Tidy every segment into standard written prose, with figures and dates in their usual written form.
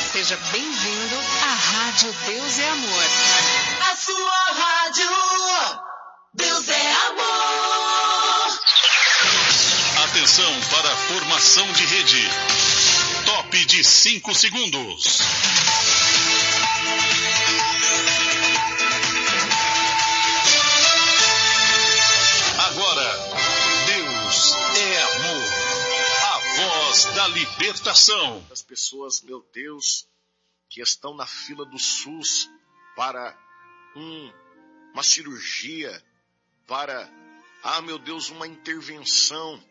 Seja bem-vindo à Rádio Deus é Amor. A sua rádio, Deus é Amor. Atenção para a formação de rede. Top de 5 segundos. Agora, Deus é Amor. A voz da libertação. As pessoas, meu Deus, que estão na fila do SUS para uma cirurgia, para, meu Deus, uma intervenção.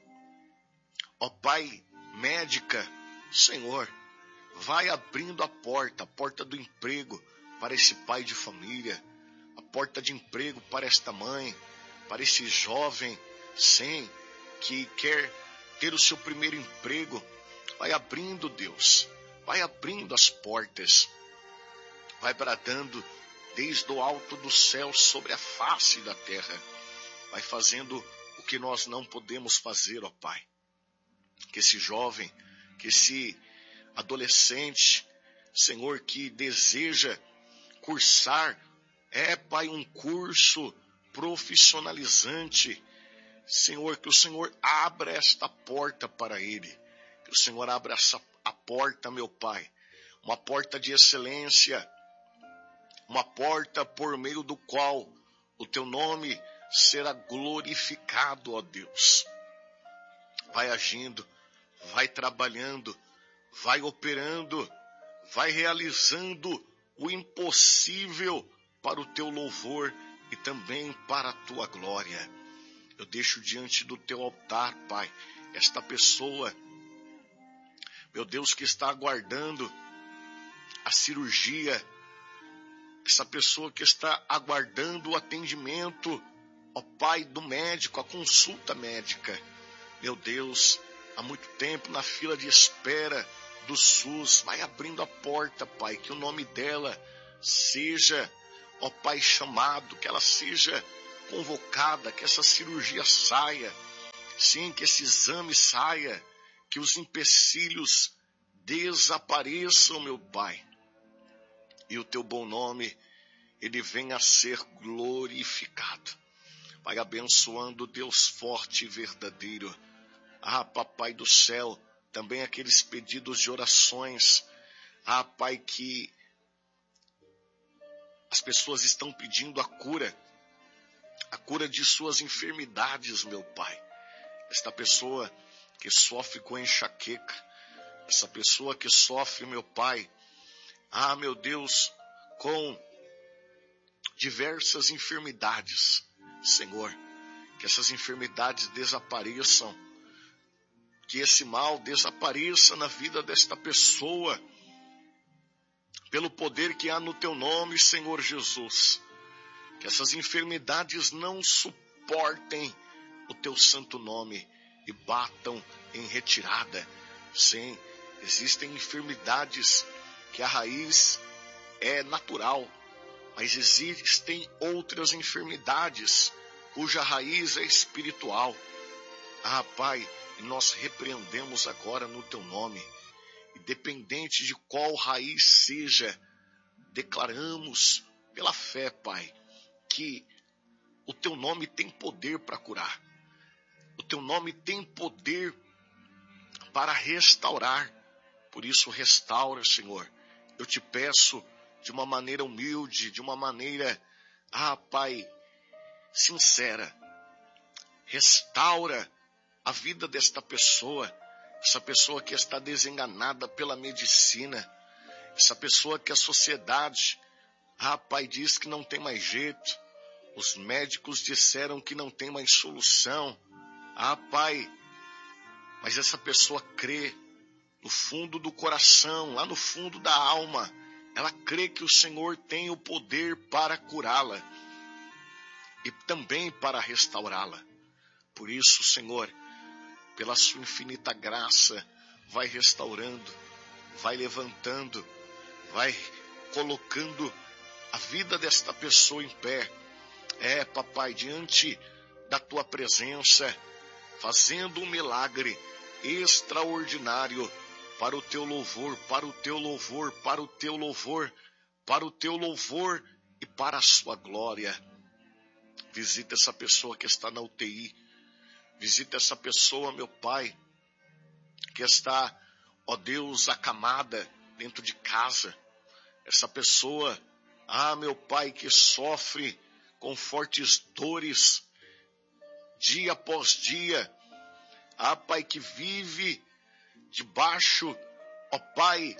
Ó Pai, médica, Senhor, vai abrindo a porta do emprego para esse pai de família, a porta de emprego para esta mãe, para esse jovem, sim, que quer ter o seu primeiro emprego. Vai abrindo, Deus, vai abrindo as portas, vai bradando desde o alto do céu sobre a face da terra, vai fazendo o que nós não podemos fazer, ó Pai. Que esse jovem, que esse adolescente, Senhor, que deseja cursar, Pai, um curso profissionalizante, Senhor, que o Senhor abra esta porta para ele, que o Senhor abra a porta, meu Pai, uma porta de excelência, uma porta por meio do qual o teu nome será glorificado, ó Deus. Vai agindo, vai trabalhando, vai operando, vai realizando o impossível para o teu louvor e também para a tua glória. Eu deixo diante do teu altar, Pai, esta pessoa, meu Deus, que está aguardando a cirurgia, essa pessoa que está aguardando o atendimento, ó Pai, do médico, a consulta médica. Meu Deus, há muito tempo na fila de espera do SUS, vai abrindo a porta, Pai, que o nome dela seja, ó Pai, chamado, que ela seja convocada, que essa cirurgia saia, sim, que esse exame saia, que os empecilhos desapareçam, meu Pai, e o teu bom nome, ele venha a ser glorificado. Vai abençoando, Deus forte e verdadeiro. Papai do céu, também aqueles pedidos de orações, Pai, que as pessoas estão pedindo a cura de suas enfermidades, meu Pai. Esta pessoa que sofre com enxaqueca, essa pessoa que sofre, meu Pai, meu Deus, com diversas enfermidades, Senhor, que essas enfermidades desapareçam, que esse mal desapareça na vida desta pessoa, pelo poder que há no teu nome, Senhor Jesus. Que essas enfermidades não suportem o teu santo nome e batam em retirada. Sim, existem enfermidades que a raiz é natural, mas existem outras enfermidades cuja raiz é espiritual. Pai, e nós repreendemos agora no teu nome, independente de qual raiz seja, declaramos pela fé, Pai, que o teu nome tem poder para curar, o teu nome tem poder para restaurar. Por isso restaura, Senhor, eu te peço de uma maneira humilde, de uma maneira, Pai, sincera, restaura a vida desta pessoa, essa pessoa que está desenganada pela medicina, essa pessoa que a sociedade, Pai, diz que não tem mais jeito, os médicos disseram que não tem mais solução, Pai, mas essa pessoa crê no fundo do coração, lá no fundo da alma, ela crê que o Senhor tem o poder para curá-la e também para restaurá-la. Por isso, Senhor, pela sua infinita graça, vai restaurando, vai levantando, vai colocando a vida desta pessoa em pé. Papai, diante da tua presença, fazendo um milagre extraordinário para o teu louvor, para o teu louvor, para o teu louvor, para o teu louvor e para a sua glória. Visita essa pessoa que está na UTI. Visita essa pessoa, meu Pai, que está, ó Deus, acamada dentro de casa. Essa pessoa, meu Pai, que sofre com fortes dores, dia após dia. Pai, que vive debaixo, ó Pai,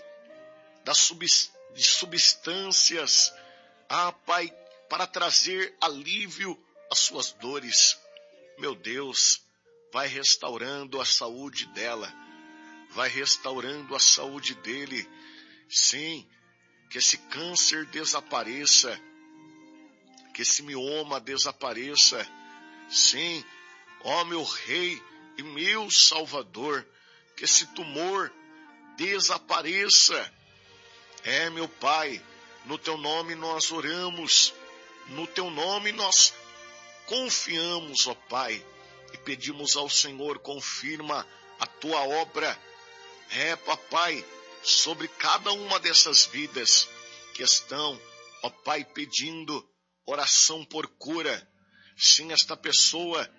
de substâncias, Pai, para trazer alívio às suas dores. Meu Deus, vai restaurando a saúde dela, vai restaurando a saúde dele. Sim, que esse câncer desapareça, que esse mioma desapareça. Sim, ó meu Rei e meu Salvador, que esse tumor desapareça. Meu Pai, no teu nome nós oramos, no teu nome nós confiamos, ó Pai, e pedimos ao Senhor, confirma a tua obra, Papai, sobre cada uma dessas vidas que estão, ó Pai, pedindo oração por cura. Sim, esta pessoa,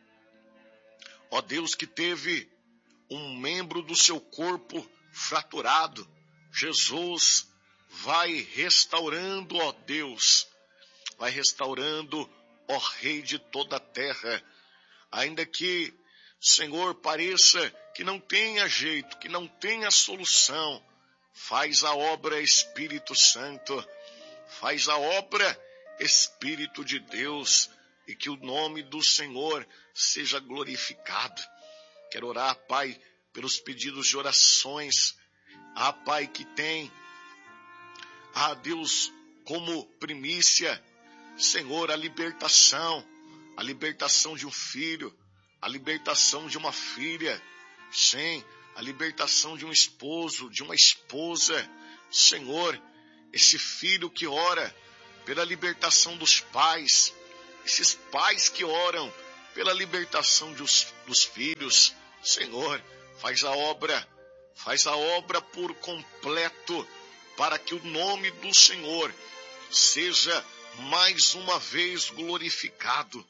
ó Deus, que teve um membro do seu corpo fraturado, Jesus, vai restaurando, ó Deus, vai restaurando, ó Rei de toda a terra. Ainda que, Senhor, pareça que não tenha jeito, que não tenha solução, faz a obra, Espírito Santo, faz a obra, Espírito de Deus, e que o nome do Senhor seja glorificado. Quero orar, Pai, pelos pedidos de orações, Pai, que tem, Deus, como primícia, Senhor, a libertação de um filho, a libertação de uma filha, sim, a libertação de um esposo, de uma esposa. Senhor, esse filho que ora pela libertação dos pais, esses pais que oram pela libertação dos filhos. Senhor, faz a obra por completo, para que o nome do Senhor seja mais uma vez glorificado,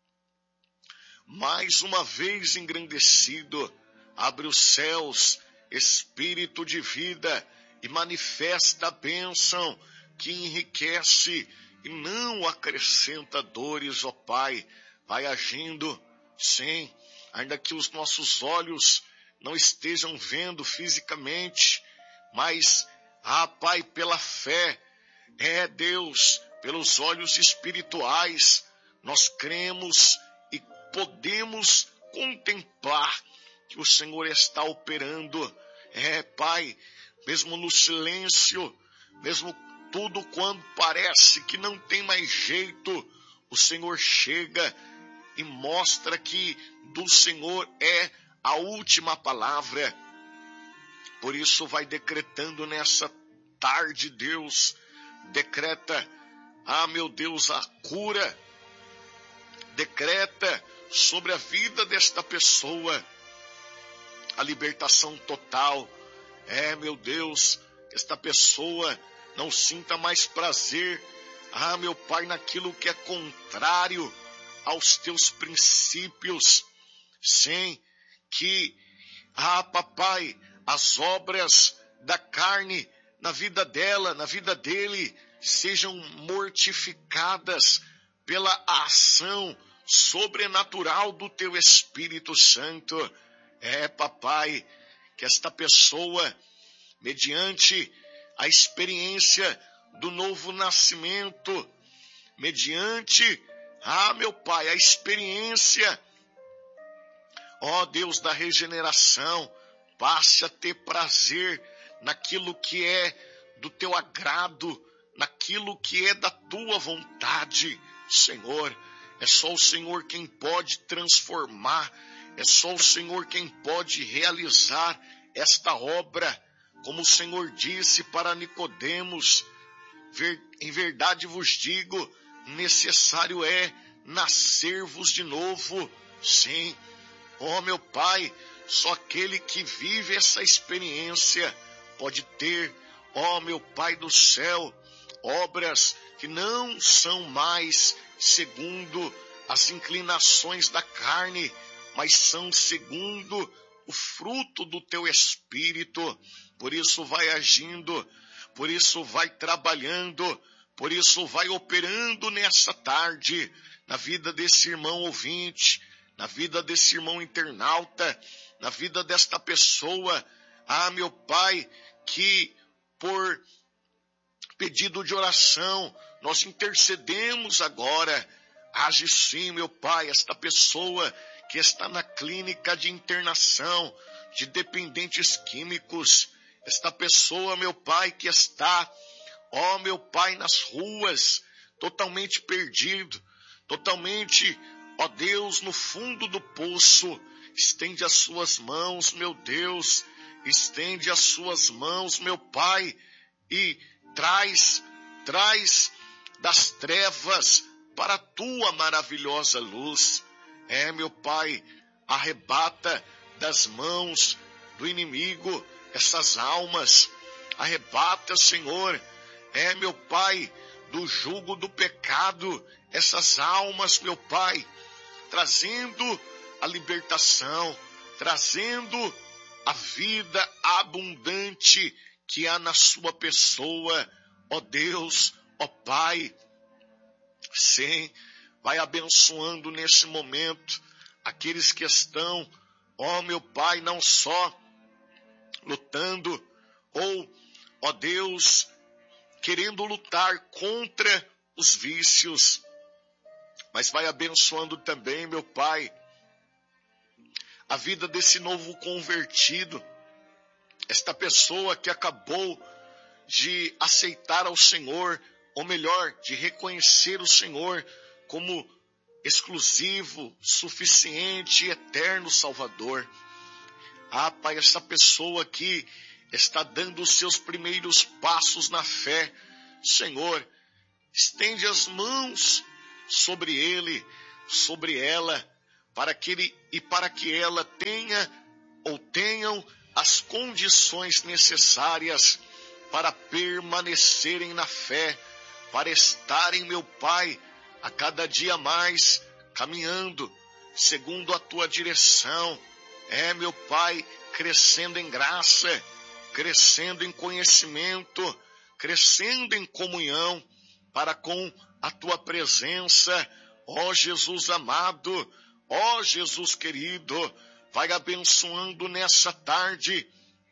mais uma vez engrandecido. Abre os céus, Espírito de vida, e manifesta a bênção que enriquece e não acrescenta dores, ó Pai. Vai agindo, sim, ainda que os nossos olhos não estejam vendo fisicamente, mas, Pai, pela fé, Deus, pelos olhos espirituais, nós cremos e podemos contemplar que o Senhor está operando. Pai, mesmo no silêncio, mesmo tudo quando parece que não tem mais jeito, o Senhor chega e mostra que do Senhor é a última palavra. Por isso vai decretando nessa tarde, Deus, decreta, meu Deus, a cura, decreta sobre a vida desta pessoa a libertação total. Meu Deus, que esta pessoa não sinta mais prazer, meu Pai, naquilo que é contrário aos teus princípios. Sim, que, Papai, as obras da carne na vida dela, na vida dele, sejam mortificadas pela ação sobrenatural do teu Espírito Santo. Papai, que esta pessoa, mediante a experiência do novo nascimento, mediante, meu Pai, a experiência, ó Deus, da regeneração, passe a ter prazer naquilo que é do teu agrado, naquilo que é da tua vontade. Senhor, é só o Senhor quem pode transformar, é só o Senhor quem pode realizar esta obra. Como o Senhor disse para Nicodemos, em verdade vos digo, necessário é nascer-vos de novo. Sim, ó meu Pai, Só aquele que vive essa experiência pode ter, ó meu Pai do céu, obras que não são mais segundo as inclinações da carne, mas são segundo o fruto do teu Espírito. Por isso vai agindo, por isso vai trabalhando, por isso vai operando nessa tarde, na vida desse irmão ouvinte, na vida desse irmão internauta, na vida desta pessoa, meu Pai, que por pedido de oração, nós intercedemos agora. Age sim, meu Pai, esta pessoa que está na clínica de internação de dependentes químicos, esta pessoa, meu Pai, que está, ó meu Pai, nas ruas, totalmente perdido, totalmente, ó Deus, no fundo do poço. Estende as suas mãos, meu Deus, estende as suas mãos, meu Pai, e traz das trevas para a tua maravilhosa luz. Meu Pai, arrebata das mãos do inimigo essas almas. Arrebata, Senhor, meu Pai, do jugo do pecado, essas almas, meu Pai, trazendo a libertação, trazendo a vida abundante que há na sua pessoa, ó Deus, ó Pai. Sim, vai abençoando nesse momento aqueles que estão, ó meu Pai, não só lutando, ou, ó Deus, querendo lutar contra os vícios, mas vai abençoando também, meu Pai, a vida desse novo convertido, esta pessoa que acabou de aceitar ao Senhor, ou melhor, de reconhecer o Senhor como exclusivo, suficiente e eterno Salvador. Pai, essa pessoa que está dando os seus primeiros passos na fé, Senhor, estende as mãos sobre ele, sobre ela, para que ela tenham as condições necessárias para permanecerem na fé, para estarem, meu Pai, a cada dia mais caminhando segundo a tua direção. Meu Pai, crescendo em graça, crescendo em conhecimento, crescendo em comunhão para com a tua presença, ó Jesus amado, ó Jesus querido. Vai abençoando nessa tarde,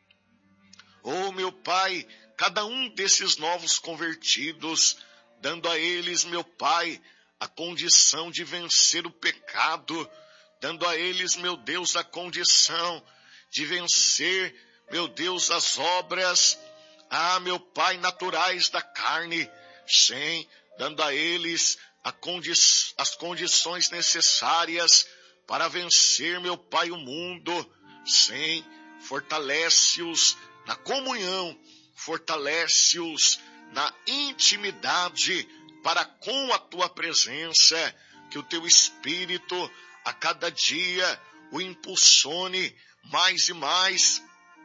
ó meu Pai, cada um desses novos convertidos, dando a eles, meu Pai, a condição de vencer o pecado, dando a eles, meu Deus, a condição de vencer, meu Deus, as obras, meu Pai, naturais da carne, sim, dando a eles as condições necessárias para vencer, meu Pai, o mundo. Sim, fortalece-os na comunhão, fortalece-os na intimidade para com a tua presença, que o teu Espírito a cada dia o impulsione mais e mais.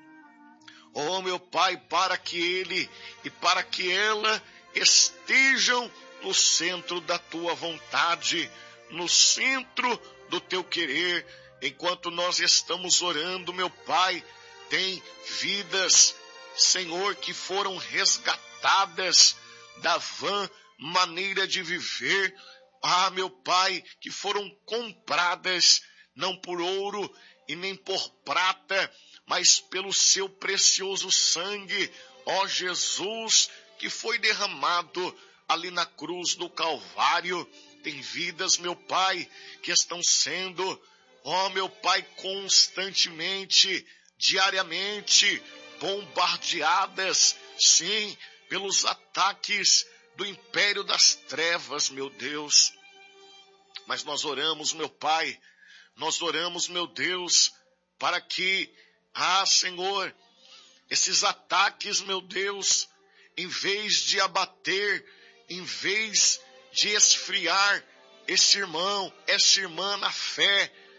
Oh, meu Pai, para que ele e para que ela estejam no centro da tua vontade, no centro do teu querer. Enquanto nós estamos orando, meu Pai, tem vidas, Senhor, que foram resgatadas da vã maneira de viver, meu Pai, que foram compradas não por ouro e nem por prata, mas pelo seu precioso sangue, ó Jesus, que foi derramado ali na cruz do Calvário. Tem vidas, meu Pai, que estão sendo, ó meu Pai, constantemente, diariamente, bombardeadas, sim, pelos ataques do império das trevas, meu Deus. Mas nós oramos, meu Pai, nós oramos, meu Deus, para que, Senhor, esses ataques, meu Deus, em vez de abater, em vez de esfriar esse irmão, essa irmã na fé,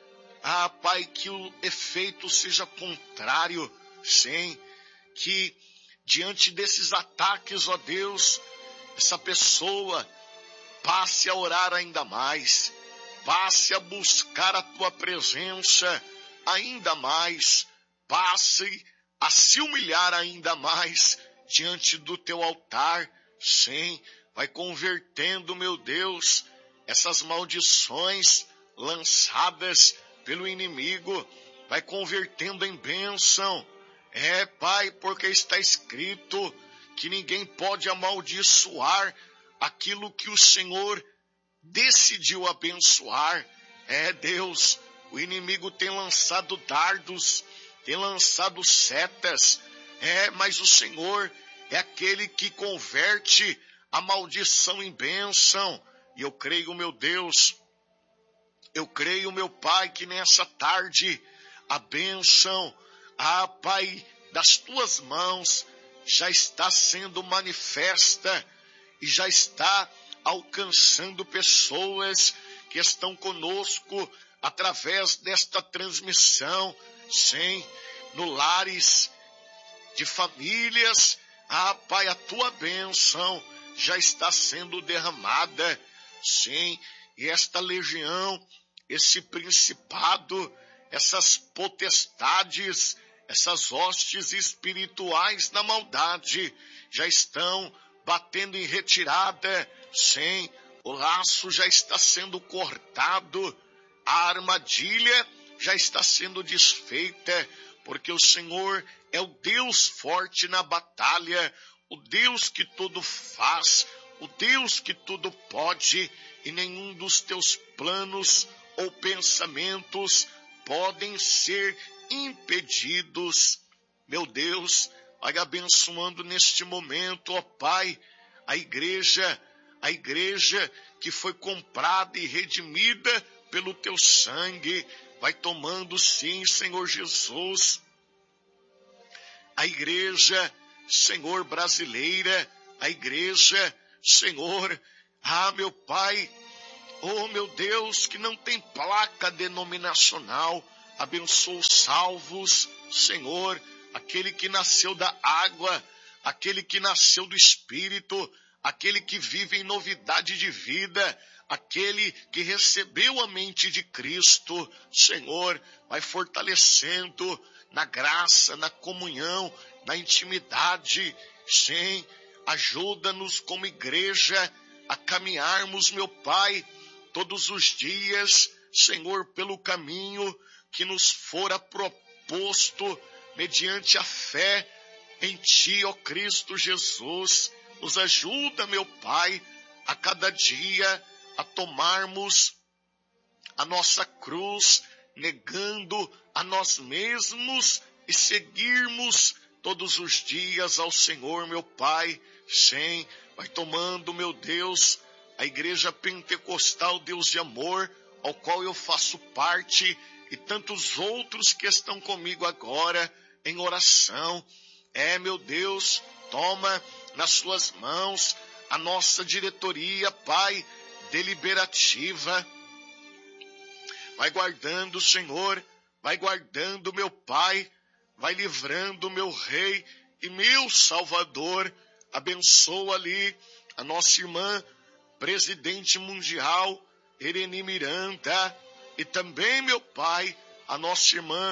Pai, que o efeito seja contrário, sim, que diante desses ataques, ó Deus, essa pessoa passe a orar ainda mais, passe a buscar a tua presença ainda mais, passe a se humilhar ainda mais diante do teu altar, sim, vai convertendo, meu Deus, essas maldições lançadas pelo inimigo, vai convertendo em bênção. Pai, porque está escrito que ninguém pode amaldiçoar aquilo que o Senhor decidiu abençoar. Deus, o inimigo tem lançado dardos, tem lançado setas, mas o Senhor é aquele que converte a maldição em bênção. E eu creio, meu Deus, eu creio, meu Pai, que nessa tarde a bênção, Pai, das tuas mãos já está sendo manifesta e já está alcançando pessoas que estão conosco através desta transmissão, sim, no lares de famílias. Pai, a tua bênção já está sendo derramada, sim, e esta legião, esse principado, essas potestades, essas hostes espirituais da maldade já estão batendo em retirada, sim, o laço já está sendo cortado, a armadilha já está sendo desfeita, porque o Senhor é o Deus forte na batalha, o Deus que tudo faz, o Deus que tudo pode, e nenhum dos teus planos ou pensamentos podem ser impedidos. Meu Deus, vai abençoando neste momento, ó Pai, a igreja que foi comprada e redimida pelo teu sangue, vai tomando sim, Senhor Jesus, a igreja, Senhor, brasileira, a igreja, Senhor, meu Pai, oh meu Deus, que não tem placa denominacional, abençoa os salvos, Senhor, aquele que nasceu da água, aquele que nasceu do Espírito, aquele que vive em novidade de vida, aquele que recebeu a mente de Cristo, Senhor, vai fortalecendo na graça, na comunhão, na intimidade, sim, ajuda-nos como igreja a caminharmos, meu Pai, todos os dias, Senhor, pelo caminho que nos fora proposto mediante a fé em Ti, ó Cristo Jesus. Nos ajuda, meu Pai, a cada dia a tomarmos a nossa cruz, negando a nós mesmos e seguirmos todos os dias ao Senhor, meu Pai. Sim, vai tomando, meu Deus, a Igreja Pentecostal Deus de Amor, ao qual eu faço parte, e tantos outros que estão comigo agora em oração. Meu Deus, toma nas suas mãos a nossa diretoria, Pai, deliberativa. Vai guardando, Senhor, vai guardando, meu Pai, vai livrando, meu Rei e meu Salvador. Abençoa ali a nossa irmã, presidente mundial, Irene Miranda, e também, meu Pai, a nossa irmã,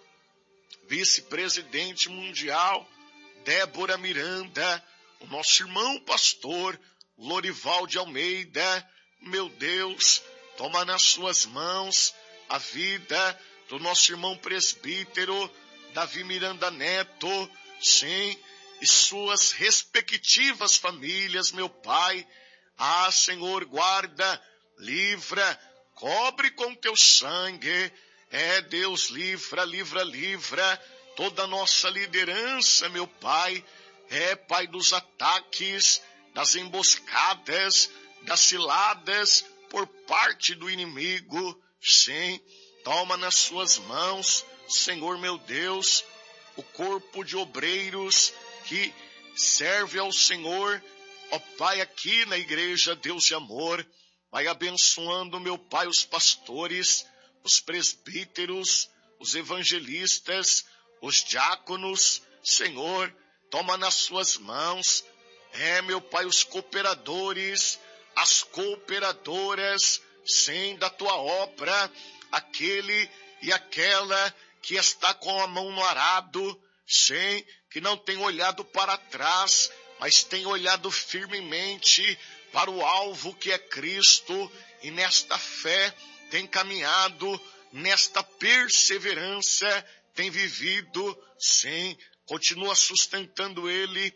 vice-presidente mundial, Débora Miranda, o nosso irmão pastor, Lorival de Almeida. Meu Deus, toma nas suas mãos a vida do nosso irmão presbítero, Davi Miranda Neto, sim, e suas respectivas famílias, meu Pai. Senhor, guarda, livra, cobre com teu sangue. Deus, livra toda a nossa liderança, meu Pai. Pai, dos ataques, das emboscadas, das ciladas por parte do inimigo. Sim, toma nas suas mãos, Senhor meu Deus, o corpo de obreiros que serve ao Senhor, ó Pai, aqui na igreja Deus de Amor. Vai abençoando, meu Pai, os pastores, os presbíteros, os evangelistas, os diáconos. Senhor, toma nas suas mãos, meu Pai, os cooperadores, as cooperadoras, sim, da tua obra, aquele e aquela que está com a mão no arado, sim, que não tem olhado para trás, mas tem olhado firmemente para o alvo que é Cristo, e nesta fé tem caminhado, nesta perseverança tem vivido, sim, continua sustentando ele,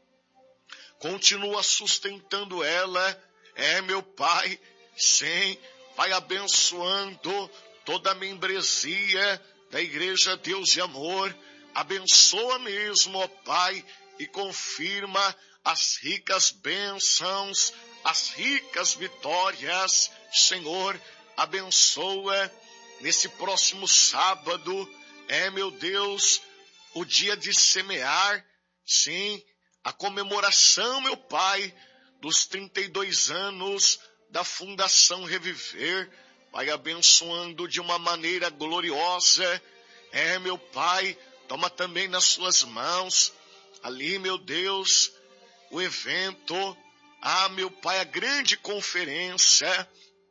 continua sustentando ela, meu Pai, sim, vai abençoando toda a membresia da Igreja Deus de Amor, abençoa mesmo, ó Pai, e confirma as ricas bênçãos, as ricas vitórias. Senhor, abençoa nesse próximo sábado, meu Deus, o dia de semear, sim, a comemoração, meu Pai, dos 32 anos da Fundação Reviver. Vai abençoando de uma maneira gloriosa, meu Pai, toma também nas suas mãos, ali, meu Deus, o evento, meu Pai, a grande conferência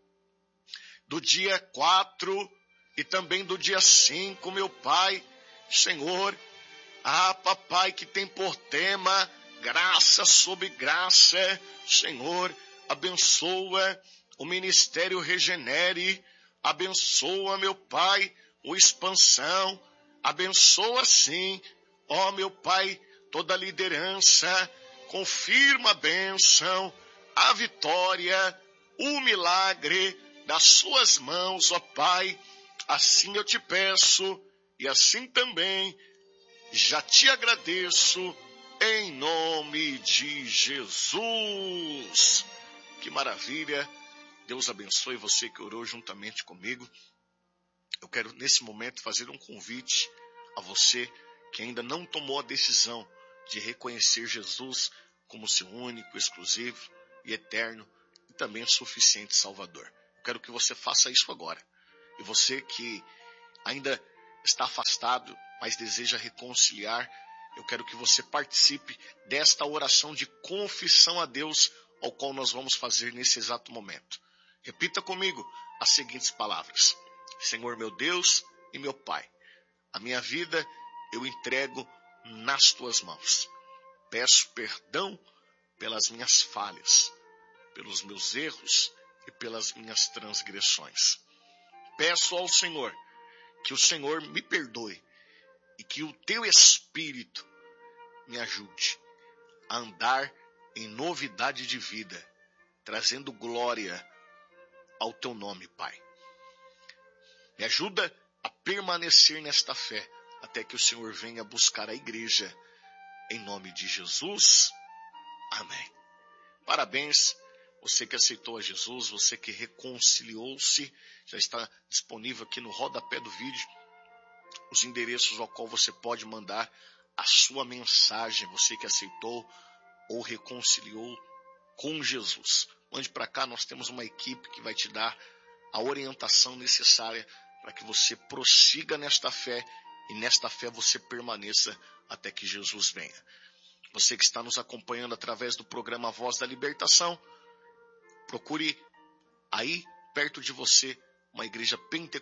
do dia 4 e também do dia 5, meu Pai, Senhor, Papai, que tem por tema graça sobre graça. Senhor, abençoa o Ministério Regenere, abençoa, meu Pai, o Expansão, abençoa sim, ó meu Pai, toda a liderança, confirma a bênção, a vitória, o milagre das suas mãos, ó Pai. Assim eu te peço e assim também já te agradeço em nome de Jesus. Que maravilha. Deus abençoe você que orou juntamente comigo. Eu quero nesse momento fazer um convite a você que ainda não tomou a decisão de reconhecer Jesus como seu único, exclusivo e eterno e também suficiente Salvador. Eu quero que você faça isso agora. E você que ainda está afastado, mas deseja reconciliar, eu quero que você participe desta oração de confissão a Deus, ao qual nós vamos fazer nesse exato momento. Repita comigo as seguintes palavras: Senhor meu Deus e meu Pai, a minha vida eu entrego nas tuas mãos. Peço perdão pelas minhas falhas, pelos meus erros e pelas minhas transgressões. Peço ao Senhor que o Senhor me perdoe e que o teu Espírito me ajude a andar em novidade de vida, trazendo glória ao teu nome, Pai. Me ajuda a permanecer nesta fé até que o Senhor venha buscar a igreja, em nome de Jesus. Amém. Parabéns, você que aceitou a Jesus, você que reconciliou-se, já está disponível aqui no rodapé do vídeo os endereços ao qual você pode mandar a sua mensagem, você que aceitou ou reconciliou com Jesus. Mande para cá, nós temos uma equipe que vai te dar a orientação necessária para que você prossiga nesta fé e nesta fé você permaneça até que Jesus venha. Você que está nos acompanhando através do programa Voz da Libertação, procure aí perto de você uma igreja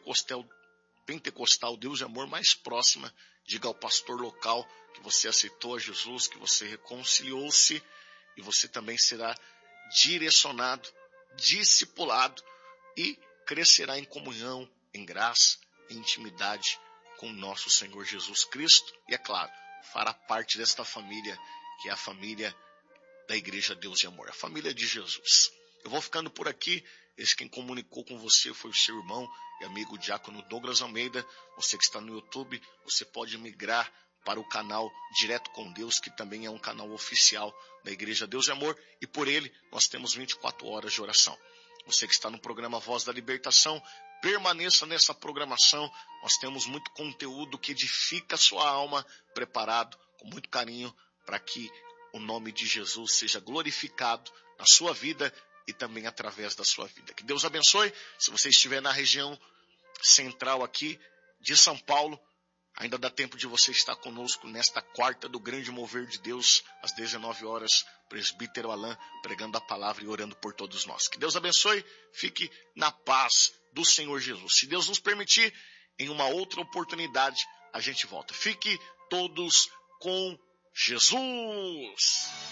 pentecostal Deus de Amor mais próxima. Diga ao pastor local que você aceitou a Jesus, que você reconciliou-se, e você também será direcionado, discipulado e crescerá em comunhão, em graça, em intimidade com o nosso Senhor Jesus Cristo. E é claro, fará parte desta família, que é a família da Igreja Deus de Amor, a família de Jesus. Eu vou ficando por aqui. Esse quem comunicou com você foi o seu irmão e amigo diácono Douglas Almeida. Você que está no YouTube, você pode migrar para o canal Direto com Deus, que também é um canal oficial da Igreja Deus de Amor, e por ele nós temos 24 horas de oração. Você que está no programa Voz da Libertação, permaneça nessa programação. Nós temos muito conteúdo que edifica a sua alma, preparado com muito carinho para que o nome de Jesus seja glorificado na sua vida e também através da sua vida. Que Deus abençoe. Se você estiver na região central aqui de São Paulo. Ainda dá tempo de você estar conosco nesta quarta do grande mover de Deus, às 19 horas, presbítero Alain pregando a palavra e orando por todos nós. Que Deus abençoe, fique na paz do Senhor Jesus. Se Deus nos permitir, em uma outra oportunidade, a gente volta. Fique todos com Jesus.